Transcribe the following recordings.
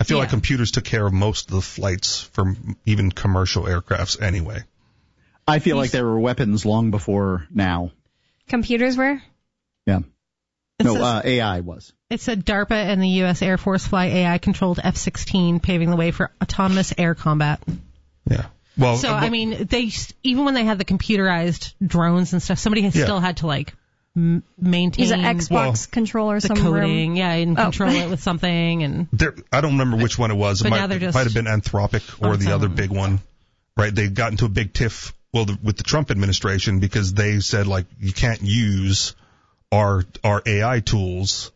I feel like computers took care of most of the flights for even commercial aircrafts anyway. I feel like there were weapons long before now. Computers were? Yeah. AI was. It said DARPA and the U.S. Air Force fly AI-controlled F-16, paving the way for autonomous air combat. Yeah. Well, so, I mean, even when they had the computerized drones and stuff, somebody still had to, like, maintain... Use an Xbox controller or the something. coding, and control it with something. And I don't remember which one it was. But it might have been Anthropic or the other big one. Right? They got into a big tiff, with the Trump administration because they said, like, you can't use our AI tools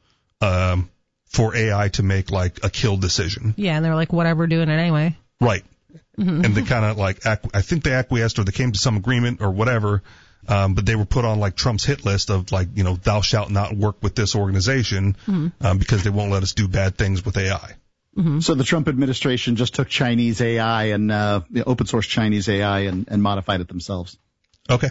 for AI to make, like, a kill decision. Yeah, and they were like, whatever, doing it anyway. Right. Mm-hmm. And they kind of, like, I think they acquiesced or they came to some agreement or whatever, but they were put on, like, Trump's hit list of, like, thou shalt not work with this organization because they won't let us do bad things with AI. Mm-hmm. So the Trump administration just took Chinese AI and open source Chinese AI and modified it themselves. Okay.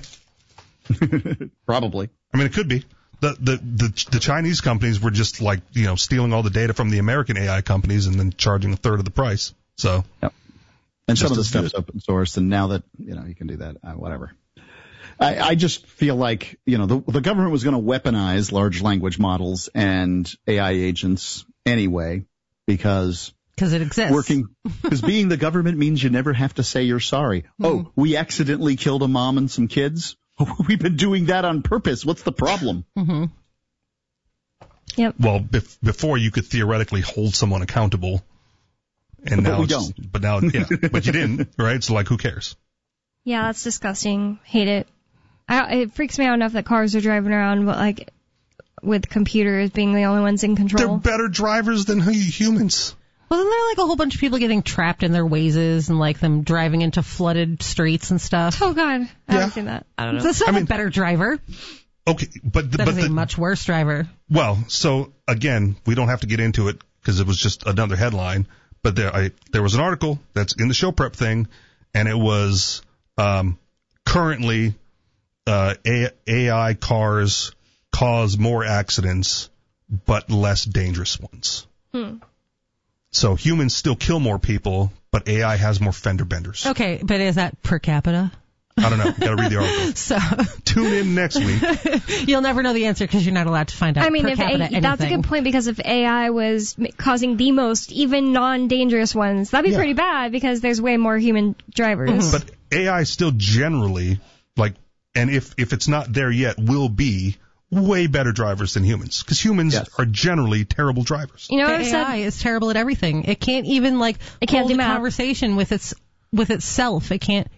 Probably. I mean, it could be. The Chinese companies were just like, stealing all the data from the American AI companies and then charging a third of the price. So. Yep. And some of the stuff's open source, and now that, you can do that, whatever. I just feel like, the government was going to weaponize large language models and AI agents anyway, because it exists. Because being the government means you never have to say you're sorry. Mm-hmm. Oh, we accidentally killed a mom and some kids? We've been doing that on purpose. What's the problem? Mm-hmm. Yep. Well, before you could theoretically hold someone accountable. And now we don't. But now, but you didn't, right? So, like, who cares? Yeah, that's disgusting. Hate it. It freaks me out enough that cars are driving around, but, like, with computers being the only ones in control. They're better drivers than humans. Well, isn't there, like, a whole bunch of people getting trapped in their wazes and, like, them driving into flooded streets and stuff? Oh, God. I haven't seen that. I don't know. That's not a better driver. Okay, but That is a much worse driver. Well, so, again, we don't have to get into it because it was just another headline. But there was an article that's in the show prep thing, and it was currently AI cars cause more accidents, but less dangerous ones. So humans still kill more people, but AI has more fender benders. Okay, but is that per capita? I don't know. Got to read the article. So tune in next week. You'll never know the answer because you're not allowed to find out. I mean, per capita anything. That's a good point, because if AI was causing the most, even non-dangerous ones, that'd be pretty bad because there's way more human drivers. Mm-hmm. But AI still generally, like, and if it's not there yet, will be way better drivers than humans, because humans are generally terrible drivers. AI is terrible at everything. It can't even hold a conversation with itself. It can't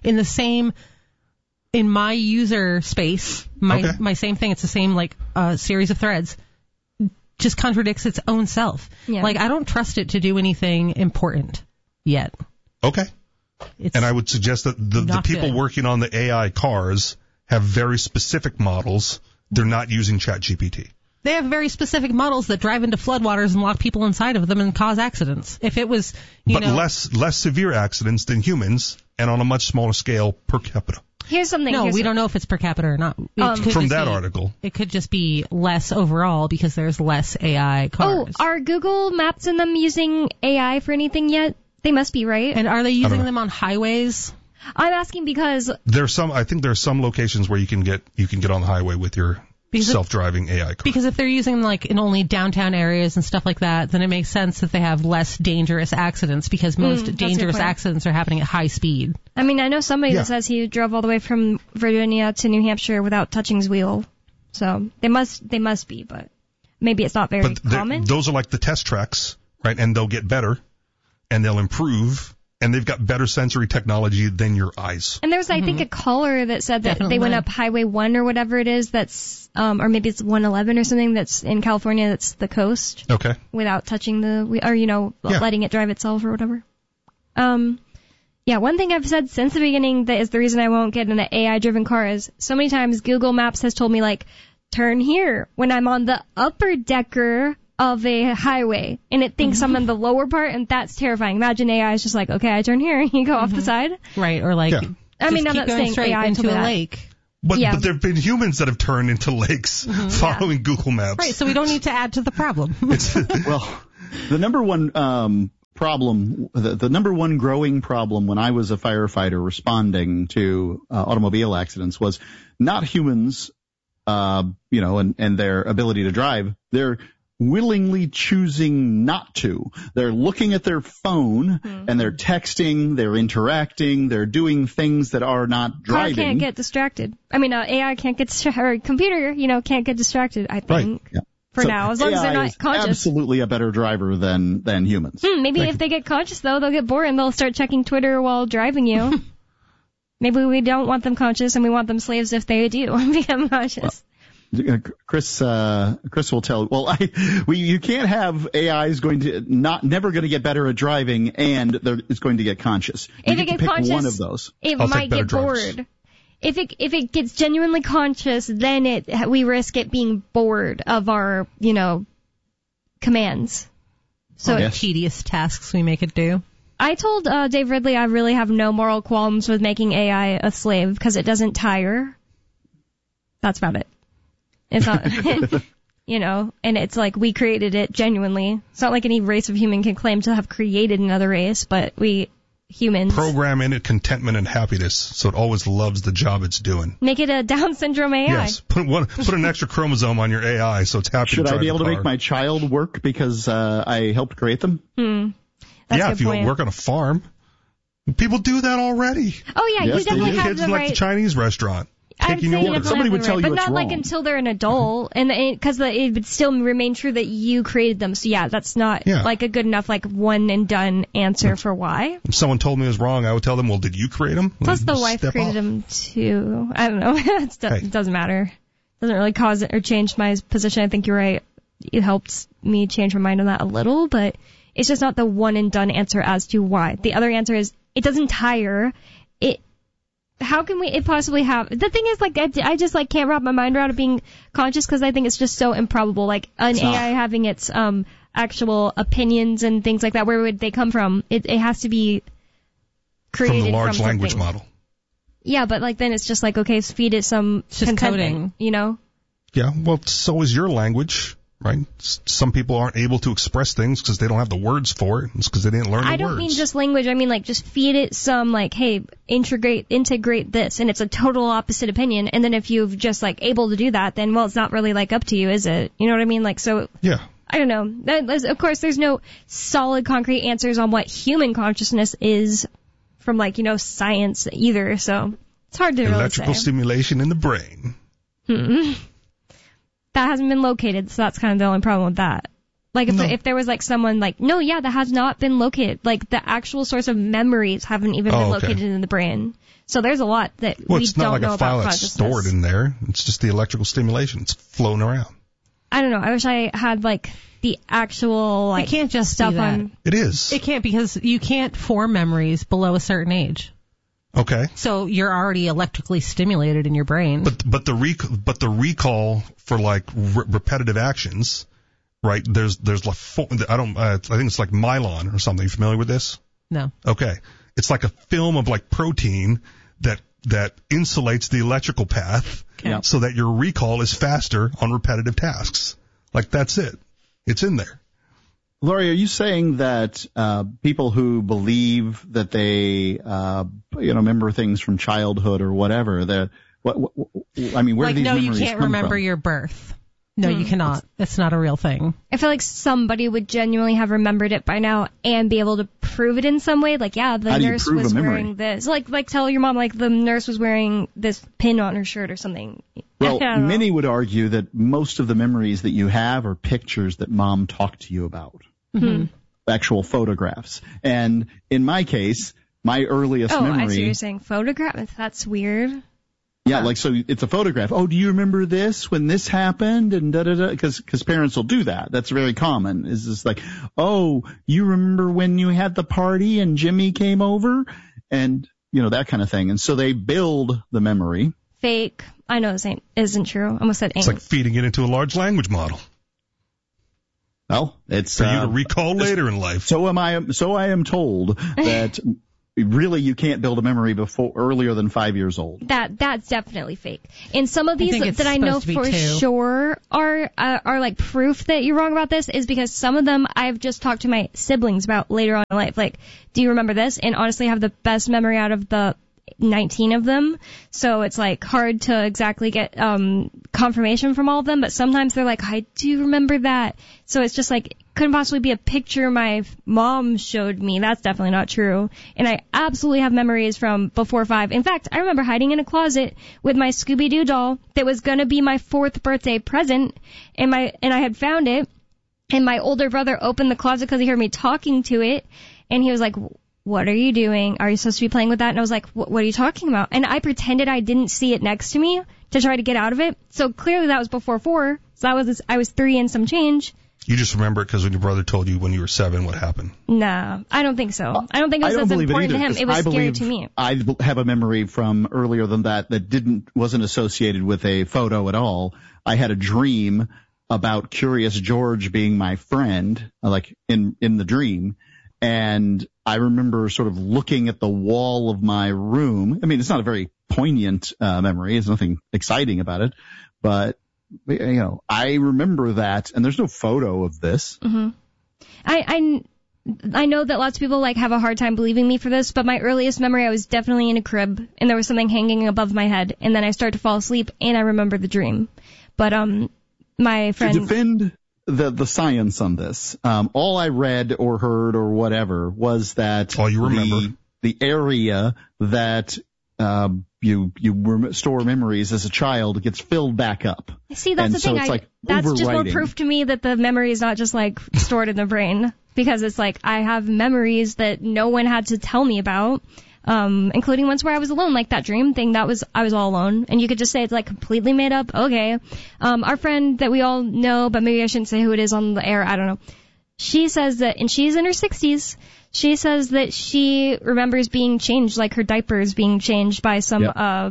in my user space, my same thing. It's the same series of threads. Just contradicts its own self. Yeah. Like, I don't trust it to do anything important yet. Okay. And I would suggest that the people working on the AI cars have very specific models. They're not using ChatGPT. They have very specific models that drive into floodwaters and lock people inside of them and cause accidents. If it was, less severe accidents than humans, and on a much smaller scale per capita. Here's something. No, we don't know if it's per capita or not. From that article. It could just be less overall because there's less AI cars. Oh, are Google Maps and them using AI for anything yet? They must be, right? And are they using them on highways? I'm asking because I think there are some locations where you can get on the highway with your self-driving AI car. Because if they're using them in only downtown areas and stuff like that, then it makes sense that they have less dangerous accidents, because most dangerous accidents are happening at high speed. I mean, I know somebody that says he drove all the way from Virginia to New Hampshire without touching his wheel. So they must be, but maybe it's not very common. Those are like the test tracks, right? And they'll get better and they'll improve. And they've got better sensory technology than your eyes. And there was, I think, a caller that said that they went up Highway 1 or whatever it is that's, or maybe it's 111 or something that's in California that's the coast. Okay. Without touching letting it drive itself or whatever. One thing I've said since the beginning that is the reason I won't get in an AI-driven car is so many times Google Maps has told me, turn here when I'm on the upper decker of a highway, and it thinks I'm in the lower part, and that's terrifying. Imagine AI is just okay, I turn here, and you go off the side. Right, or I mean, I'm not saying AI into a lake. But there have been humans that have turned into lakes following Google Maps. Right, so we don't need to add to the problem. Well, the number one problem, the number one growing problem when I was a firefighter responding to automobile accidents was not humans, and their ability to drive. They're willingly choosing not to. They're looking at their phone and they're texting, they're interacting, they're doing things that are not driving. Car can't get distracted. I mean, AI can't get distracted, or computer, can't get distracted, I think. Right. Yeah. For now, as long as they're not conscious. Absolutely a better driver than humans. Maybe if they get conscious, though, they'll get bored and they'll start checking Twitter while driving you. Maybe we don't want them conscious and we want them slaves if they do become conscious. Chris will tell. Well, you can't have AIs going to never going to get better at driving, and it's going to get conscious. You if it gets conscious, one of those. It might get bored. If it gets genuinely conscious, then we risk it being bored of our commands. So tedious tasks we make it do. I told Dave Ridley I really have no moral qualms with making AI a slave because it doesn't tire. That's about it. It's not, and it's like we created it genuinely. It's not like any race of human can claim to have created another race, but we humans program in it contentment and happiness, so it always loves the job it's doing. Make it a Down syndrome AI. Yes, put an extra chromosome on your AI so it's happy. Should to I be able to make my child work because I helped create them? That's if you point. Work on a farm, people do that already. Oh yeah, yes, you definitely have kids the in right. Like the Chinese restaurant. Taking your order. Somebody would tell you but it's not wrong. like until they're an adult, and because it would still remain true that you created them. So yeah, that's not like a good enough like one and done answer for why. If someone told me it was wrong, I would tell them, well, did you create them? Plus the wife created them too. I don't know. It doesn't matter. Doesn't really cause it or change my position. I think you're right. It helped me change my mind on that a little, but it's just not the one and done answer as to why. The other answer is it doesn't tire. How can it possibly have? The thing is, like, I just like can't wrap my mind around it being conscious because I think it's just so improbable. Like an AI having its actual opinions and things like that. Where would they come from? It has to be created from the large language something. model. Yeah, but like then it's just like okay, feed it some coding, Yeah, well, so is your language. Right? Some people aren't able to express things because they don't have the words for it. It's because they didn't learn the words. I don't mean just language. I mean like just feed it some like, hey, integrate this, and it's a total opposite opinion. And then if you've just like able to do that, then well, it's not really like up to you, is it? You know what I mean? Like so. Yeah. I don't know. Of course, there's no solid concrete answers on what human consciousness is from like science either. So it's hard to really say. Electrical stimulation in the brain. That hasn't been located, so that's kind of the only problem with that. Like if there was like someone like, no, yeah, that has not been located. Like the actual source of memories haven't even been located in the brain. So there's a lot that we don't know about consciousness. Well, it's not like a file that's stored in there. It's just the electrical stimulation. It's floating around. I don't know. I wish I had like the actual like it can't just stuff do that. on. It is. It can't because you can't form memories below a certain age. Okay. So you're already electrically stimulated in your brain. But the recall for like repetitive actions, right? There's like I think it's like Mylon or something. You familiar with this? No. Okay. It's like a film of like protein that insulates the electrical path so that your recall is faster on repetitive tasks. Like that's it. It's in there. Laurie, are you saying that people who believe that they remember things from childhood or whatever, that where like, do these memories no, you can't remember from? your birth. No, you cannot. It's not a real thing. I feel like somebody would genuinely have remembered it by now and be able to prove it in some way. Like, yeah, the nurse was wearing this. Like tell your mom, like, the nurse was wearing this pin on her shirt or something. Well, many would argue that most of the memories that you have are pictures that mom talked to you about. Mm-hmm. Actual photographs. And in my case, my earliest memory... I see what you're saying. Photograph? That's weird. Yeah, like, so it's a photograph. Oh, do you remember this when this happened? And da-da-da. Because parents will do that. That's very common. Is just like, oh, you remember when you had the party and Jimmy came over? And, that kind of thing. And so they build the memory. Fake. I know this isn't true. I almost said ain't. It's like feeding it into a large language model. Well, it's for you to recall later in life. So I am told that really you can't build a memory earlier than 5 years old. That's definitely fake. And some of these that I know for sure are like proof that you're wrong about this is because some of them I've just talked to my siblings about later on in life. Like, do you remember this? And honestly, I have the best memory out of the 19 of them, so it's like hard to exactly get confirmation from all of them, but sometimes they're like, I do remember that. So it's just like, couldn't possibly be a picture my mom showed me. That's definitely not true. And I absolutely have memories from before 5. In fact, I remember hiding in a closet with my Scooby-Doo doll that was gonna be my 4th birthday present, and I had found it, and my older brother opened the closet because he heard me talking to it, and he was like, what are you doing? Are you supposed to be playing with that? And I was like, what are you talking about? And I pretended I didn't see it next to me to try to get out of it. So clearly that was before 4. So I was 3 and some change. You just remember it because when your brother told you when you were 7 what happened. Nah, I don't think so. I don't think it was as important to him. It was scary to me. I have a memory from earlier than that wasn't associated with a photo at all. I had a dream about Curious George being my friend, like in the dream. And I remember sort of looking at the wall of my room. I mean, it's not a very poignant memory. There's nothing exciting about it. But, I remember that, and there's no photo of this. Mm-hmm. I know that lots of people have a hard time believing me for this, but my earliest memory, I was definitely in a crib, and there was something hanging above my head, and then I started to fall asleep, and I remember the dream. But my friend... To defend the science on this, all I read or heard or whatever was that all you remember the area that you store memories as a child gets filled back up. See, that's the thing. That's just more proof to me that the memory is not just stored in the brain, because it's I have memories that no one had to tell me about. Including ones where I was alone, like that dream thing, I was all alone. And you could just say it's completely made up. Okay. Our friend that we all know, but maybe I shouldn't say who it is on the air, I don't know. She says that, and she's in her 60s, she says that she remembers being changed, her diapers being changed by some,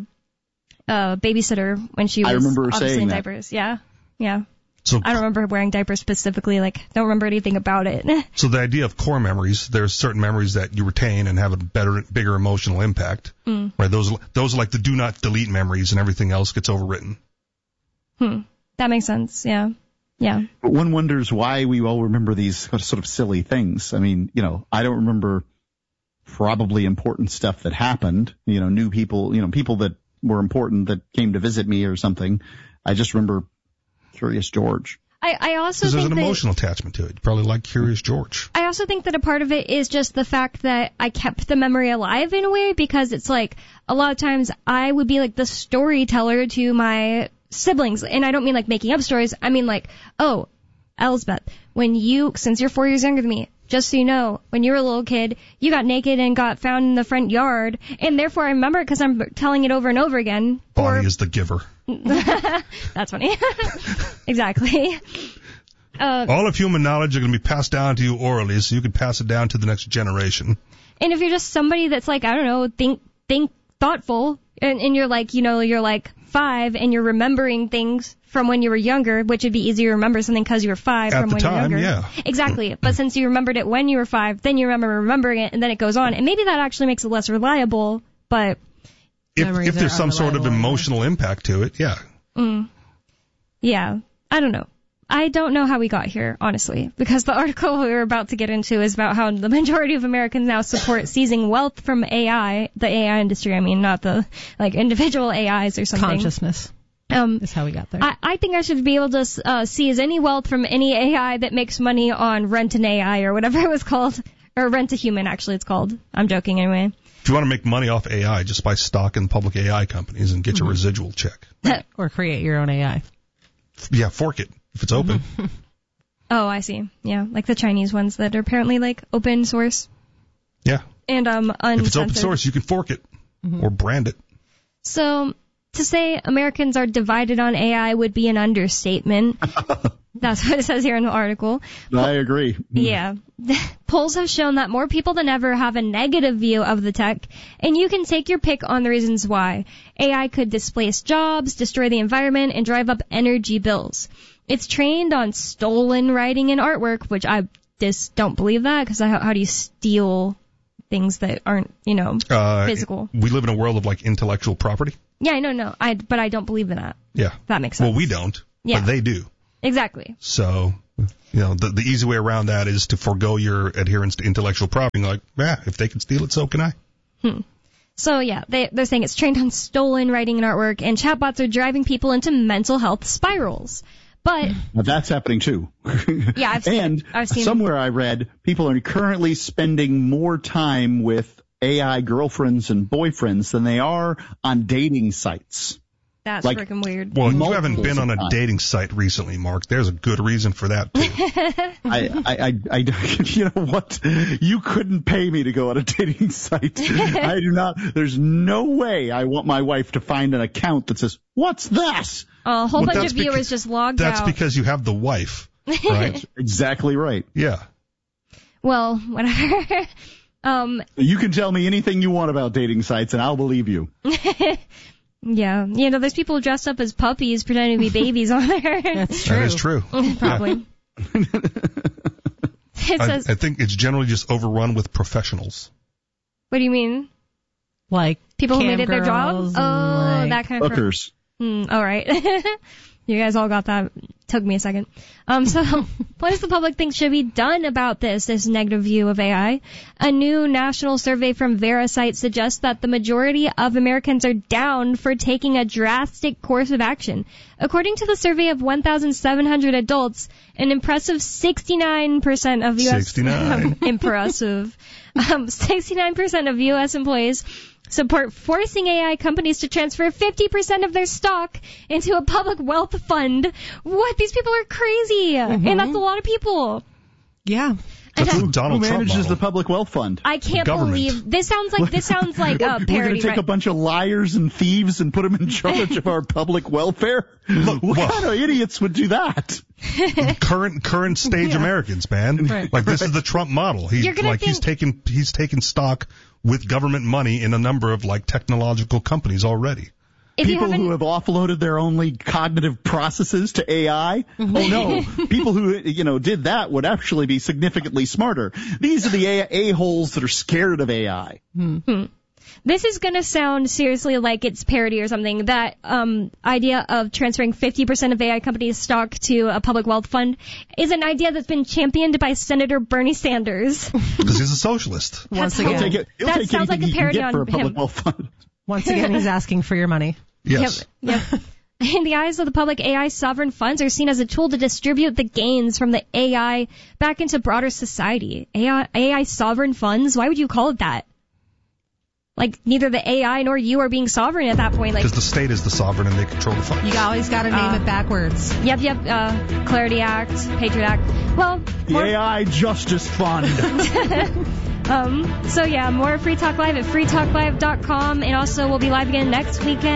babysitter when she was obviously in diapers. Yeah. Yeah. So, I don't remember wearing diapers specifically, don't remember anything about it. So the idea of core memories, there's certain memories that you retain and have a bigger emotional impact. Right? Those are like the do not delete memories, and everything else gets overwritten. That makes sense, yeah. Yeah. But one wonders why we all remember these sort of silly things. I mean, I don't remember probably important stuff that happened, new people, people that were important that came to visit me or something. I just remember Curious George. I also think there's an emotional attachment to it. You probably like Curious George. I also think that a part of it is just the fact that I kept the memory alive in a way, because it's a lot of times I would be the storyteller to my siblings. And I don't mean making up stories. I mean oh, Elsbeth, since you're 4 years younger than me, just so you know, when you were a little kid, you got naked and got found in the front yard, and therefore I remember it because I'm telling it over and over again. Bonnie is the giver. That's funny. Exactly. All of human knowledge are going to be passed down to you orally, so you can pass it down to the next generation. And if you're just somebody that's I don't know, think thoughtful, and you're you're 5 and you're remembering things from when you were younger, which would be easier to remember something because you were 5 from when you were younger. Yeah. Exactly. But since you remembered it when you were 5, then you remember remembering it, and then it goes on. And maybe that actually makes it less reliable, but... If there's some sort of emotional impact to it, yeah. Yeah. I don't know. I don't know how we got here, honestly, because the article we were about to get into is about how the majority of Americans now support seizing wealth from AI, the AI industry, I mean, not the, individual AIs or something. Consciousness. Is how we got there. I think I should be able to seize any wealth from any AI that makes money on Rent an AI or whatever it was called. Or Rent a Human, actually, it's called. I'm joking anyway. If you want to make money off AI, just buy stock in public AI companies and get your residual check. Or create your own AI. Yeah, fork it if it's open. Oh, I see. Yeah, like the Chinese ones that are apparently open source. Yeah. And uncensored. If it's open source, you can fork it or brand it. So to say Americans are divided on AI would be an understatement. That's what it says here in the article. I agree. Yeah. Polls have shown that more people than ever have a negative view of the tech, and you can take your pick on the reasons why. AI could displace jobs, destroy the environment, and drive up energy bills. It's trained on stolen writing and artwork, which I just don't believe that, because how do you steal things that aren't, physical. We live in a world of like intellectual property. Yeah, I know. But I don't believe in that. Yeah. That makes sense. Well, we don't, but they do. Exactly. So, the easy way around that is to forego your adherence to intellectual property. Like, if they can steal it, so can I. So, yeah, they're saying it's trained on stolen writing and artwork, and chatbots are driving people into mental health spirals. But well, that's happening too. Yeah, I've seen somewhere I read people are currently spending more time with AI girlfriends and boyfriends than they are on dating sites. That's freaking weird. Well, you haven't been on a dating site recently, Mark. There's a good reason for that, too. I you know what? You couldn't pay me to go on a dating site. I do not. There's no way I want my wife to find an account that says, "What's that?" A whole bunch of viewers just logged out. That's because you have the wife, right? Exactly right. Yeah. Well, whatever. You can tell me anything you want about dating sites, and I'll believe you. Yeah. There's people dressed up as puppies pretending to be babies on there. That's true. That is true. Probably. I think it's generally just overrun with professionals. What do you mean? Like people who made it their job? Oh, that kind of hookers. All right. You guys all got that. Took me a second. So what does the public think should be done about this negative view of AI? A new national survey from Verasite suggests that the majority of Americans are down for taking a drastic course of action. According to the survey of 1,700 adults, an impressive 69% of U.S. 69% of U.S. employees support forcing AI companies to transfer 50% of their stock into a public wealth fund. What? These people are crazy. Mm-hmm. And that's a lot of people. Yeah. That's Donald Who manages Trump the public wealth fund? I can't believe this sounds like a parody. We're going to take a bunch of liars and thieves and put them in charge of our public welfare? Look, what kind of idiots would do that? Current stage Americans, man. Right. Like this is the Trump model. He's taken stock with government money in a number of like technological companies already. People who have offloaded their only cognitive processes to AI? Mm-hmm. Oh no. People who, did that would actually be significantly smarter. These are the a-holes that are scared of AI. Mm-hmm. This is going to sound seriously like it's parody or something. That idea of transferring 50% of AI companies' stock to a public wealth fund is an idea that's been championed by Senator Bernie Sanders. Because he's a socialist. Once again. That sounds like a parody on for a public him. wealth fund. Once again, he's asking for your money. Yes. Yep. In the eyes of the public, AI sovereign funds are seen as a tool to distribute the gains from the AI back into broader society. AI sovereign funds? Why would you call it that? Like, neither the AI nor you are being sovereign at that point. Because the state is the sovereign and they control the funds. You always got to name it backwards. Yep. Clarity Act, Patriot Act. Well, the AI Justice Fund. So yeah, more Free Talk Live at freetalklive.com, and also we'll be live again next weekend.